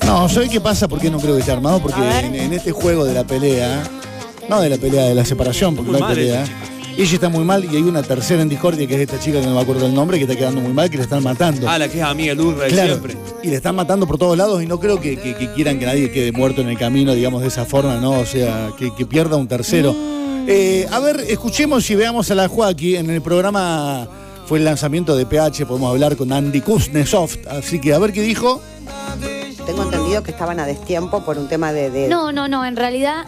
No, ¿sabés qué pasa? ¿Por qué no creo que esté armado? Porque en este juego de la pelea, no de la pelea, de la separación, porque no hay pelea, ella está muy mal y hay una tercera en discordia, que es esta chica que no me acuerdo el nombre, que está quedando muy mal, que le están matando. Ah, la que es amiga Lurra de siempre. Y le están matando por todos lados y no creo que quieran que nadie quede muerto en el camino, digamos, de esa forma, ¿no? O sea, que pierda un tercero. A ver, escuchemos y veamos a la Joaquí. En el programa fue el lanzamiento de PH, podemos hablar con Andy Kuznetsov, así que a ver qué dijo. Tengo entendido que estaban a destiempo por un tema de... No, en realidad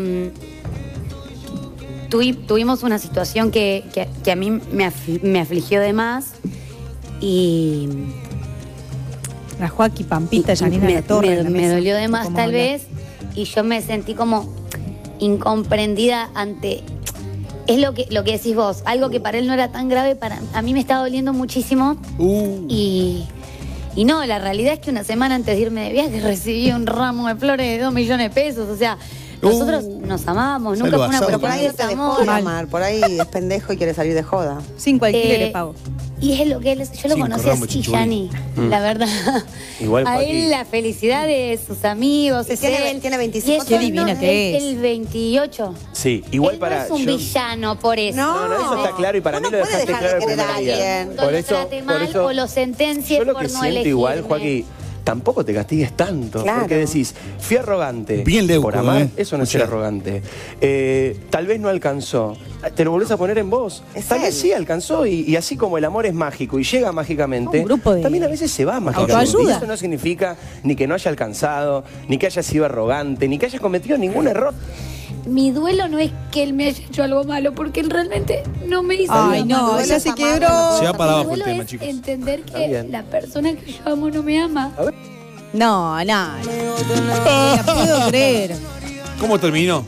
tuvimos una situación que a mí me afligió de más y... La Joaquí, Pampita, Janina La Torre. Me dolió de más tal vez y yo me sentí como incomprendida ante... Es lo que decís vos, algo que para él no era tan grave, a mí me está doliendo muchísimo y no, la realidad es que una semana antes de irme de viaje recibí un ramo de flores de 2 millones de pesos, o sea, nosotros nos amábamos, nunca fue una Pero por ahí propuesta te de dejó amor. amar, por ahí es pendejo y quiere salir de joda. 5 alquileres le pago. Y es lo que yo lo conocí así, Yanni, la verdad. Igual a él la felicidad de sus amigos. Tiene 25. Qué divina que es. El 28. Sí, igual él para... no es un villano por eso. No, eso está claro y para mí lo dejaste claro el primer día. Por eso, o lo sentencie yo lo por que no siento elegirme. igual, Joaquín, tampoco te castigues tanto. Claro. Porque decís, fui arrogante. Bien leuco, por amar, eso no es ser arrogante. Tal vez no alcanzó. Te lo volvés a poner en vos. Tal vez sí alcanzó y así como el amor es mágico y llega mágicamente, también a veces se va mágicamente. Autoayuda. Y eso no significa ni que no haya alcanzado, ni que haya sido arrogante, ni que haya cometido ningún error. Mi duelo no es que él me haya hecho algo malo, porque él realmente no me hizo Ay, algo no, malo. ya se quebró. Se va para Mi abajo el duelo tema, es chicos. entender que la persona que yo amo no me ama. No. La puedo creer. ¿Cómo terminó?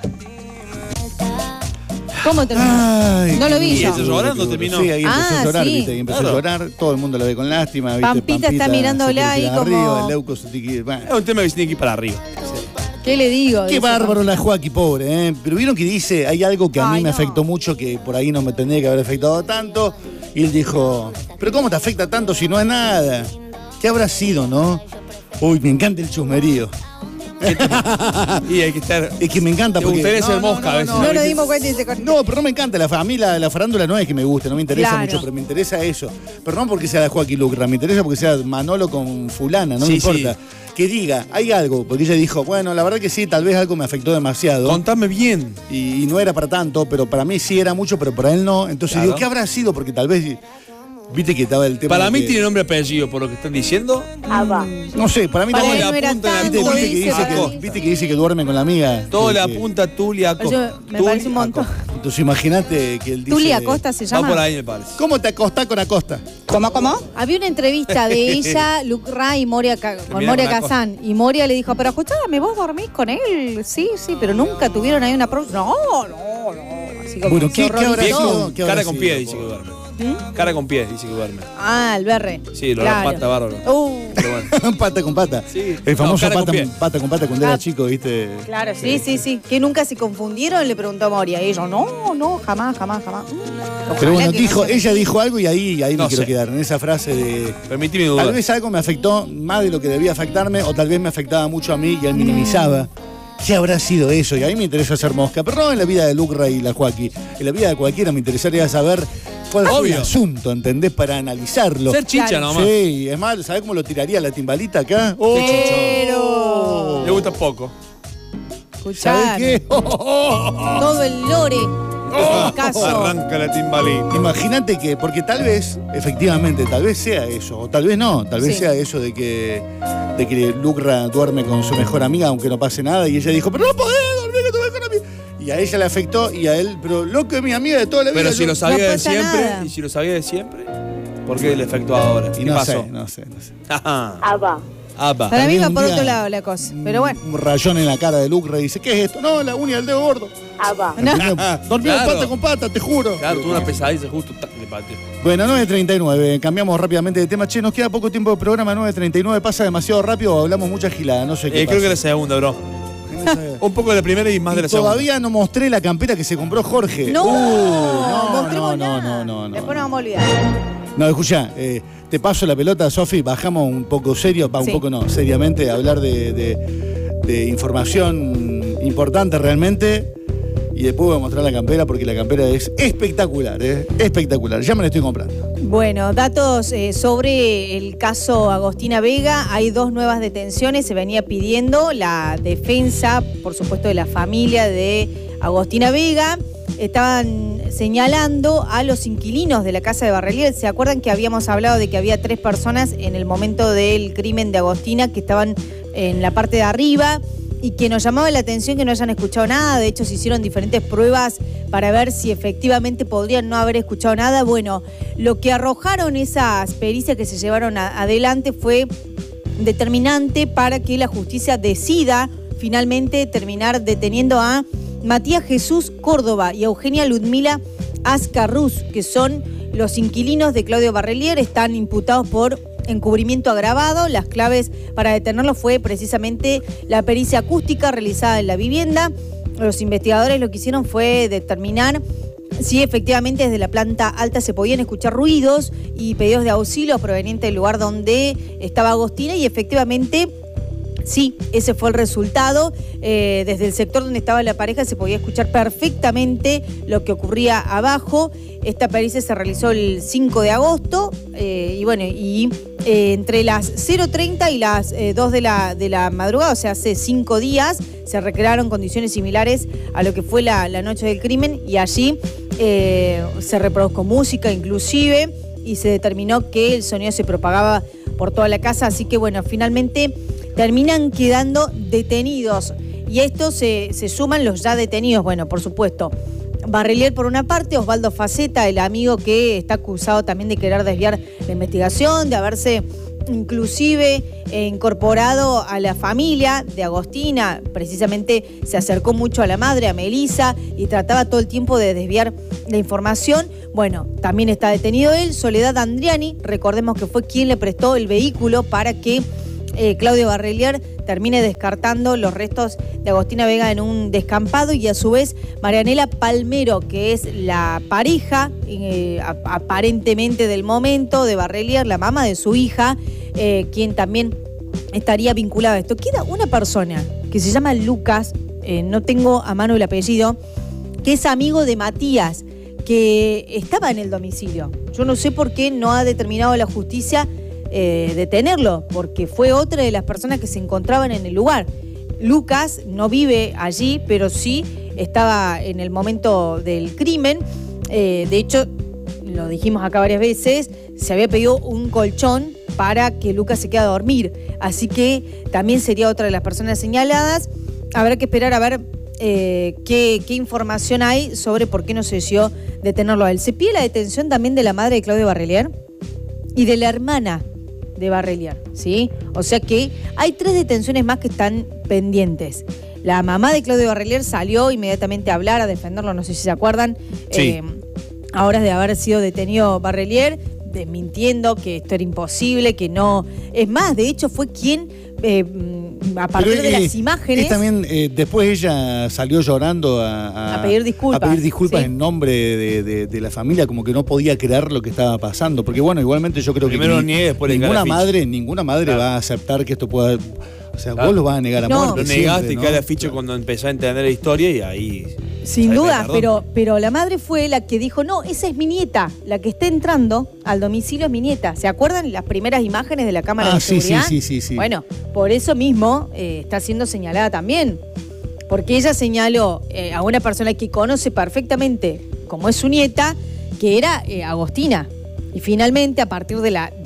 ¿Cómo terminó? Ay, No lo vi ¿Y yo. ese llorando terminó? Sí, ahí empezó a llorar, sí. ¿viste? Y empezó a llorar, todo el mundo lo ve con lástima, ¿viste? Pampita está mirándola se quiere ahí tirar como- arriba, el leuco se tiene que ir, bueno. Es un tema que se tiene que ir para arriba. ¿Qué le digo? Qué Dice bárbaro Pampita. la Joaquí, pobre, ¿eh? Pero vieron que dice, hay algo que a mí Ay, me no. afectó mucho, que por ahí no me tendría que haber afectado tanto. Y él dijo, pero ¿cómo te afecta tanto si no es nada? ¿Qué habrá sido, no? Uy, me encanta el chusmerío. Y hay que estar... Es que me encanta Te porque... gustaría ser mosca a veces. No nos dimos cuenta y se cortó. No, pero no me encanta. A mí la farándula no es que me guste, no me interesa Claro. mucho, pero me interesa eso. Pero no porque sea la Joaquín Lucra, me interesa porque sea Manolo con fulana, no me Sí, importa. Que diga, hay algo, porque ella dijo, bueno, la verdad que sí, tal vez algo me afectó demasiado. Contame bien. Y no era para tanto, pero para mí sí era mucho, pero para él no. Entonces Claro. digo, ¿qué habrá sido? Porque tal vez, viste que estaba el tema. Para de mí que- tiene nombre y apellido, por lo que están diciendo. No sé, para mí Para también. él no era apunta en la tanto, ¿Viste, dice, para mí. viste que dice que duerme con la amiga? Todo Que- le que- apunta a Tulia Acosta. Me parece un montón. Entonces imagínate que él dice... Tuli Acosta se Va llama. por ahí, me parece. ¿Cómo te acostás con Acosta? ¿Cómo? Había una entrevista de ella, Lucra y Moria, con Terminaron Moria con Kazán. Y Moria le dijo, pero escúchame, ¿vos dormís con él? Sí, pero nunca tuvieron ahí una prueba. No. Así como Bueno, se ¿qué horrorizó. habrá Viejo, sido? ¿Qué habrá cara con sido, pie dice que pobre? duerme. Cara con pie dice que duerme. Ah, el berre. Sí, lo Claro. pata bárbaro. Pero bueno. Pata con pata. Sí. El famoso No, cara con pata, pie. pata con pata cuando era chico, ¿viste? Claro, sí. Que nunca se confundieron, le preguntó Moria. Y ellos, no, jamás. Pero Ojalá bueno, que no se ella dijo algo y ahí me No quiero sé. quedar, en esa frase de... Permitime dudar. Tal vez algo me afectó más de lo que debía afectarme, o tal vez me afectaba mucho a mí y él minimizaba. ¿Qué habrá sido eso? Y a mí me interesa ser mosca, pero no en la vida de Lucra y la Joaquín. En la vida de cualquiera me interesaría saber cuál fue el Obvio. asunto, ¿entendés? Para analizarlo. Ser chicha Claro. nomás. Sí, es más, ¿sabés cómo lo tiraría la timbalita acá? Pero... Le gusta poco. ¿Sabés Escuchá, qué? todo el lore. Oh. el caso. Arranca la timbalita. Imagínate que, porque tal vez, efectivamente, tal vez sea eso, o tal vez no, tal vez Sí. sea eso de que Lucra duerme con su mejor amiga aunque no pase nada, y ella dijo, pero no podés dormir con tu mejor amiga. Y a ella le afectó y a él, pero loco es mi amiga de toda la vida. Pero si yo- lo sabía de pasa siempre, nada. y si lo sabía de siempre, ¿por qué le afectó ahora? Y ¿Qué no pasó? sé, no sé. Ajá. Abba. Apa. Para mí También va un por día- otro lado la cosa. Pero bueno. Un rayón en la cara de Lucra y dice, ¿qué es esto? No, la uña del dedo gordo. Abba. Dormimos Claro. pata con pata, te juro. Claro, tuvo una pesadilla justo, tac, le pateó. Bueno, 9.39, cambiamos rápidamente de tema. Che, nos queda poco tiempo de programa, 9.39, pasa demasiado rápido o hablamos mucha gilada, no sé qué Creo que la pasa. segunda, bro. Un poco de la primera y más de la segunda. Todavía no mostré la campera que se compró Jorge. No, no, mostremos no, nada. no. Después nos vamos a olvidar. No, escuchá, te paso la pelota, Sofi, bajamos un poco serio, un poco no, seriamente, a hablar de información importante realmente. Y después voy a mostrar la campera porque la campera es espectacular, espectacular. Ya me la estoy comprando. Bueno, datos sobre el caso Agostina Vega. Hay 2 nuevas detenciones. Se venía pidiendo la defensa, por supuesto, de la familia de Agostina Vega. Estaban señalando a los inquilinos de la casa de Barrelier. ¿Se acuerdan que habíamos hablado de que había 3 personas en el momento del crimen de Agostina que estaban en la parte de arriba? Y que nos llamaba la atención que no hayan escuchado nada. De hecho, se hicieron diferentes pruebas para ver si efectivamente podrían no haber escuchado nada. Bueno, lo que arrojaron esas pericias que se llevaron adelante fue determinante para que la justicia decida finalmente terminar deteniendo a Matías Jesús Córdoba y a Eugenia Ludmila Ascarrús, que son los inquilinos de Claudio Barrelier. Están imputados por encubrimiento agravado. Las claves para detenerlo fue precisamente la pericia acústica realizada en la vivienda. Los investigadores lo que hicieron fue determinar si efectivamente desde la planta alta se podían escuchar ruidos y pedidos de auxilio provenientes del lugar donde estaba Agostina, y efectivamente sí, ese fue el resultado. Desde el sector donde estaba la pareja se podía escuchar perfectamente lo que ocurría abajo. Esta pericia se realizó el 5 de agosto entre las 0:30 y las 2 de la madrugada, o sea, hace 5 días, se recrearon condiciones similares a lo que fue la noche del crimen, y allí se reprodujo música inclusive, y se determinó que el sonido se propagaba por toda la casa. Así que bueno, finalmente terminan quedando detenidos, y a esto se suman los ya detenidos. Bueno, por supuesto, Barrelier por una parte, Osvaldo Faceta, el amigo que está acusado también de querer desviar la investigación, de haberse inclusive incorporado a la familia de Agostina. Precisamente se acercó mucho a la madre, a Melissa, y trataba todo el tiempo de desviar la información. Bueno, también está detenido él. Soledad Andriani, recordemos que fue quien le prestó el vehículo para que Claudio Barrelier termine descartando los restos de Agostina Vega en un descampado, y a su vez Marianela Palmero, que es la pareja aparentemente del momento de Barrelier, la mamá de su hija, quien también estaría vinculada a esto. Queda una persona que se llama Lucas, no tengo a mano el apellido, que es amigo de Matías, que estaba en el domicilio. Yo no sé por qué no ha determinado la justicia detenerlo, porque fue otra de las personas que se encontraban en el lugar. Lucas no vive allí, pero sí estaba en el momento del crimen. De hecho, lo dijimos acá varias veces, se había pedido un colchón para que Lucas se quede a dormir. Así que también sería otra de las personas señaladas. Habrá que esperar a ver qué información hay sobre por qué no se decidió detenerlo a él. Se pide la detención también de la madre de Claudio Barrelier y de la hermana de Barrelier, ¿sí? O sea que hay 3 detenciones más que están pendientes. La mamá de Claudio Barrelier salió inmediatamente a hablar, a defenderlo, no sé si se acuerdan. Sí. Ahora de haber sido detenido Barrelier, desmintiendo que esto era imposible, que no. Es más, de hecho fue quien, a partir de las imágenes. También, después ella salió llorando a pedir disculpas. A pedir disculpas, ¿sí? En nombre de la familia, como que no podía creer lo que estaba pasando. Porque bueno, igualmente yo creo primero que niegue, después ninguna madre claro. va a aceptar que esto pueda. O sea, vos lo vas a negar a muerte. Lo negaste, siempre, ¿no? cae la ficha cuando empezó a entender la historia, y ahí. Sin duda, pero la madre fue la que dijo, no, esa es mi nieta, la que está entrando al domicilio es mi nieta. ¿Se acuerdan las primeras imágenes de la cámara de seguridad? Sí. Bueno, por eso mismo está siendo señalada también, porque ella señaló a una persona que conoce perfectamente, como es su nieta, que era Agostina. Y finalmente, a partir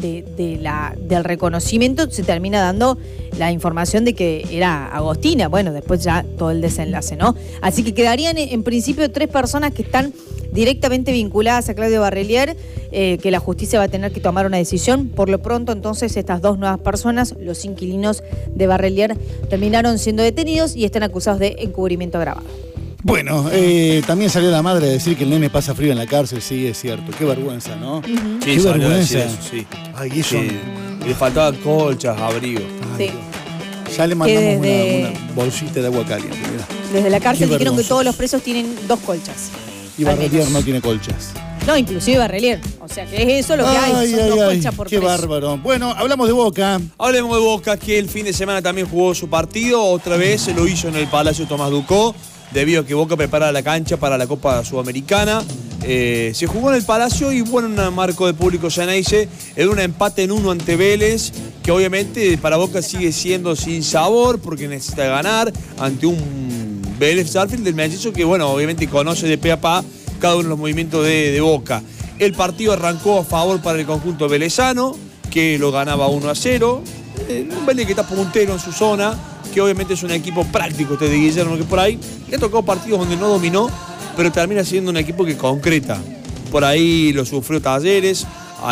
del reconocimiento, se termina dando la información de que era Agostina. Bueno, después ya todo el desenlace, ¿no? Así que quedarían en principio 3 personas que están directamente vinculadas a Claudio Barrelier, que la justicia va a tener que tomar una decisión. Por lo pronto, entonces, estas 2 nuevas personas, los inquilinos de Barrelier, terminaron siendo detenidos y están acusados de encubrimiento agravado. Bueno, también salió la madre a decir que el nene pasa frío en la cárcel. Sí, es cierto. Qué vergüenza, ¿no? Sí, qué vergüenza. Eso, sí. Ay, eso. Sí. Le faltaban colchas, abrigo. Sí. Ya le mandamos una bolsita de agua caliente. Mirá. Desde la cárcel Qué dijeron que vergonzoso. todos los presos tienen 2 colchas. Y Barrelier no tiene colchas. No, inclusive Barrelier. O sea, que es eso lo que hay. Son 2 conchas por qué precio. bárbaro. Bueno, hablamos de Boca. Hablemos de Boca, que el fin de semana también jugó su partido. Otra vez lo hizo en el Palacio Tomás Ducó, debido a que Boca prepara la cancha para la Copa Sudamericana. Se jugó en el Palacio y bueno, un marco de público Ceneice en un empate en 1 ante Vélez, que obviamente para Boca sigue siendo sin sabor porque necesita ganar ante un Vélez Sarsfield del Mellizo que bueno, obviamente conoce de pe a pa cada uno de los movimientos de Boca. El partido arrancó a favor para el conjunto velezano, que lo ganaba 1-0. Un Vélez que está puntero en su zona, que obviamente es un equipo práctico, de Guillermo, que por ahí le ha tocado partidos donde no dominó, pero termina siendo un equipo que concreta. Por ahí lo sufrió Talleres, a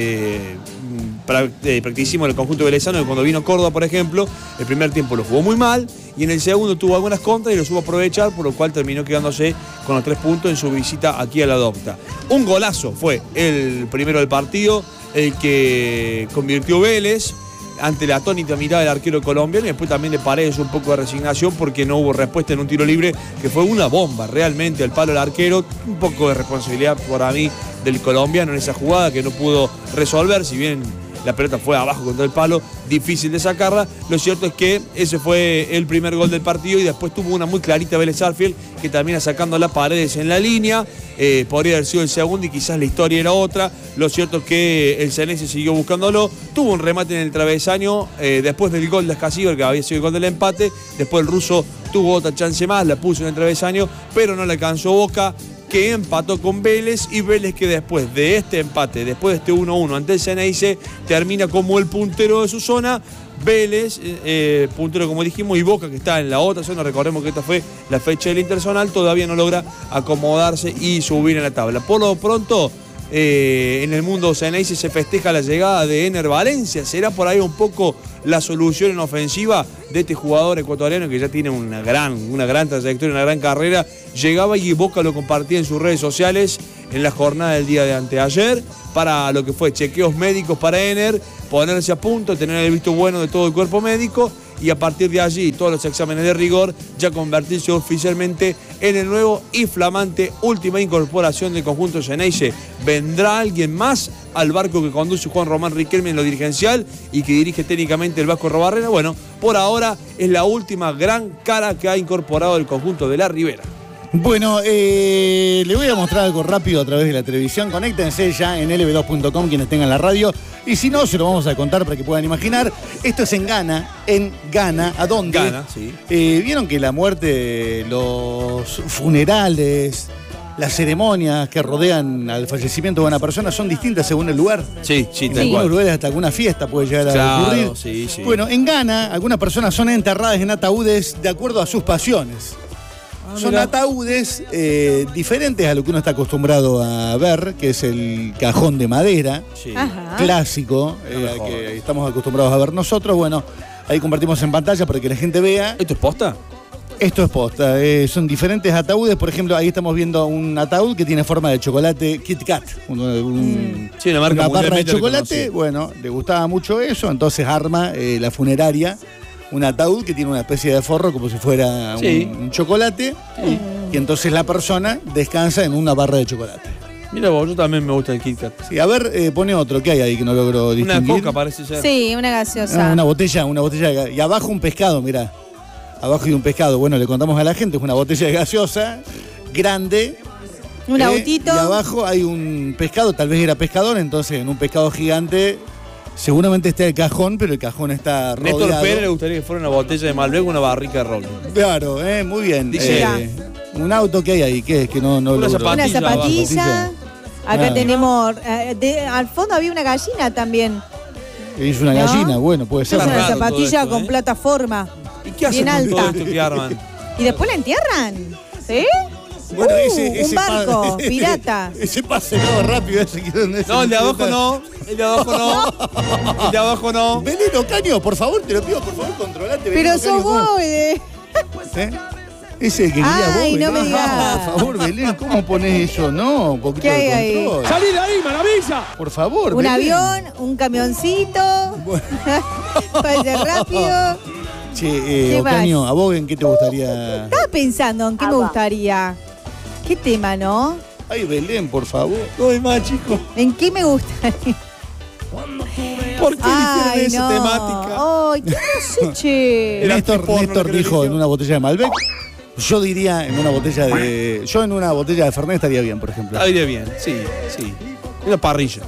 practicísimo el conjunto velezano, que cuando vino Córdoba, por ejemplo, el primer tiempo lo jugó muy mal y en el segundo tuvo algunas contras y lo supo aprovechar, por lo cual terminó quedándose con los 3 puntos en su visita aquí a la Docta. Un golazo fue el primero del partido, el que convirtió Vélez ante la atónita mirada del arquero colombiano, y después también de Paredes un poco de resignación porque no hubo respuesta en un tiro libre que fue una bomba realmente al palo del arquero. Un poco de responsabilidad para mí del colombiano en esa jugada que no pudo resolver, si bien la pelota fue abajo contra el palo, difícil de sacarla. Lo cierto es que ese fue el primer gol del partido y después tuvo una muy clarita Vélez Sarsfield que termina sacando las Paredes en la línea. Podría haber sido el segundo y quizás la historia era otra. Lo cierto es que el Ceneice siguió buscándolo, tuvo un remate en el travesaño después del gol de Escasíbar, que había sido el gol del empate. Después el ruso tuvo otra chance más, la puso en el travesaño, pero no le alcanzó Boca, que empató con Vélez, y Vélez que después de este empate, después de este 1-1 ante el Ceneice, termina como el puntero de su zona. Vélez, puntero como dijimos, y Boca que está en la otra zona. Recordemos que esta fue la fecha del Interzonal, todavía no logra acomodarse y subir en la tabla. Por lo pronto, en el mundo Ceneice se festeja la llegada de Ener Valencia. ¿Será por ahí un poco la solución en ofensiva de este jugador ecuatoriano que ya tiene una gran trayectoria, una gran carrera? Llegaba y Boca lo compartía en sus redes sociales en la jornada del día de anteayer para lo que fue chequeos médicos para Ener, ponerse a punto, tener el visto bueno de todo el cuerpo médico y a partir de allí todos los exámenes de rigor, ya convertirse oficialmente en el nuevo y flamante última incorporación del conjunto Ceneice. ¿Vendrá alguien más al barco que conduce Juan Román Riquelme en lo dirigencial y que dirige técnicamente el Vasco Robarrena? Bueno, por ahora es la última gran cara que ha incorporado el conjunto de la Ribera. Bueno, le voy a mostrar algo rápido a través de la televisión. Conéctense ya en lb2.com quienes tengan la radio. Y si no, se lo vamos a contar para que puedan imaginar. Esto es en Ghana. ¿A dónde? Ghana, sí. Vieron que la muerte, los funerales, las ceremonias que rodean al fallecimiento de una persona son distintas según el lugar. Sí, en algunos lugares hasta alguna fiesta puede llegar a ocurrir. Sí. Bueno, en Ghana algunas personas son enterradas en ataúdes de acuerdo a sus pasiones. Son ataúdes diferentes a lo que uno está acostumbrado a ver, que es el cajón de madera, clásico, que estamos acostumbrados a ver nosotros. Bueno, ahí compartimos en pantalla para que la gente vea. ¿Esto es posta? Esto es posta. Son diferentes ataúdes. Por ejemplo, ahí estamos viendo un ataúd que tiene forma de chocolate Kit Kat. Una barra de chocolate. Bueno, le gustaba mucho eso, entonces arma la funeraria un ataúd que tiene una especie de forro como si fuera un chocolate, y entonces la persona descansa en una barra de chocolate. Mira vos, yo también me gusta el Kit Kat. Sí, a ver, pone otro, ¿qué hay ahí que no logro distinguir? Una coca parece ser. Sí, una gaseosa. Una botella y abajo un pescado, mirá. Abajo hay un pescado. Bueno, le contamos a la gente, es una botella de gaseosa grande. Un autito. Y abajo hay un pescado, tal vez era pescador, entonces en un pescado gigante. Seguramente está el cajón, pero el cajón está rodeado. Néstor Pérez le gustaría que fuera una botella de Malbec o una barrica de roble. Claro, muy bien. Dice, un auto que hay ahí, que es que no una zapatilla. Acá tenemos, al fondo había una gallina también. Es una gallina, bueno, puede ser. Es una zapatilla con plataforma. ¿Y qué hacen con todo esto que arman? ¿Y después la entierran? ¿Sí? Bueno, un barco, pirata. Ese pase no, rápido. No, el de abajo no. El de abajo no. El de abajo no. Veneno Caño, por favor, te lo pido, por favor, controlate. Pero sos vos, Ese que quería vos. No me digas. Por favor, Belén, ¿cómo pones eso? No, un poquito de control. ¡Salí de ahí, maravilla! Por favor, un Belén. avión, un camioncito. Bueno. Para ser rápido. Che, Ocaño, ¿a vos en qué te gustaría? Estaba pensando en qué me gustaría. ¿Qué tema, no? Ay, Belén, por favor. No hay más, chicos. ¿En qué me gusta? ¿Por qué eligieron esa temática? Ay, ¿qué no sé, che? Néstor dijo en una botella de Malbec. Yo diría en una botella de... Yo en una botella de Fernet estaría bien, por ejemplo. Estaría bien, sí. Una parrilla.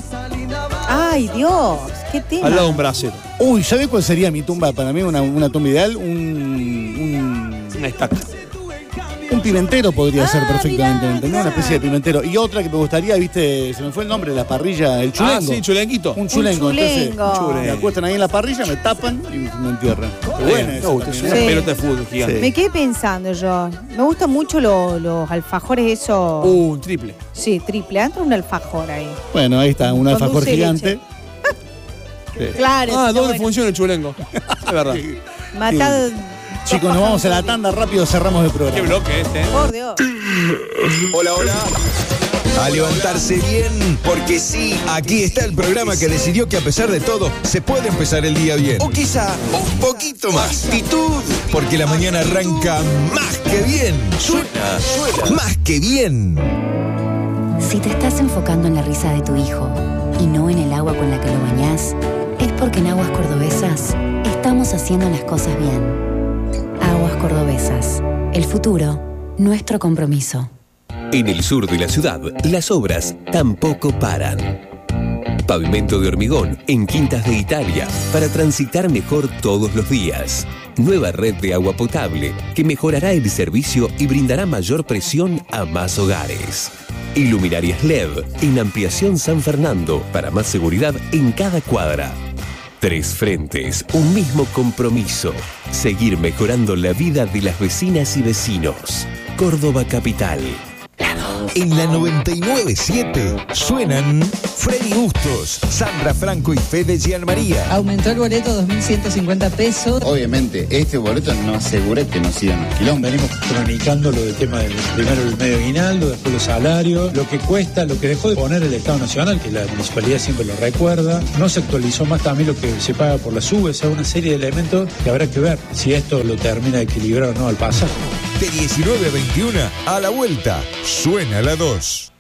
Ay, Dios, qué tema. Al lado de un brasero. Uy, ¿sabés cuál sería mi tumba? Para mí una tumba ideal. Una estaca. Un pimentero podría ser perfectamente, mirá, ¿entendés? mirá. Una especie de pimentero. Y otra que me gustaría, viste, se me fue el nombre, la parrilla, el chulengo. Sí, chulenguito. Un chulengo. chulengo. Me acuestan ahí en la parrilla, me tapan y me entierran. Buena esa Es también, una ¿eh? pelota de fútbol gigante. Sí. Me quedé pensando yo. Me gustan mucho los alfajores esos. Un triple. Sí, triple. Entra un alfajor ahí. Bueno, ahí está, un Con alfajor dulce de gigante. Sí. Claro. Ah, está doble bueno. función el chulengo. Es verdad. Matado. Chicos, nos vamos a la tanda rápido, cerramos el Qué programa. bloque este, ¿eh? Por Dios. Hola. A levantarse bien, porque sí, aquí está el programa que decidió que a pesar de todo se puede empezar el día bien. O quizá un poquito más. Actitud, porque la mañana arranca más que bien. Suena más que bien. Si te estás enfocando en la risa de tu hijo y no en el agua con la que lo bañás, es porque en Aguas Cordobesas estamos haciendo las cosas bien. Aguas Cordobesas. El futuro, nuestro compromiso. En el sur de la ciudad, las obras tampoco paran. Pavimento de hormigón en Quintas de Italia para transitar mejor todos los días. Nueva red de agua potable que mejorará el servicio y brindará mayor presión a más hogares. Iluminarias LED en Ampliación San Fernando para más seguridad en cada cuadra. 3 frentes, un mismo compromiso. Seguir mejorando la vida de las vecinas y vecinos. Córdoba Capital. En la 99.7 suenan Freddy Bustos, Sandra Franco y Fede Gianmaría. Aumentó el boleto 2.150 pesos. Obviamente, este boleto no asegura que no sigan los quilombos. Venimos cronicando lo del tema del primero el medio aguinaldo, después los salarios, lo que cuesta, lo que dejó de poner el Estado Nacional, que la municipalidad siempre lo recuerda. No se actualizó más también lo que se paga por las subes, hay una serie de elementos que habrá que ver si esto lo termina de equilibrar o no al pasaje. De 19 a 21, a la vuelta, suena la 2.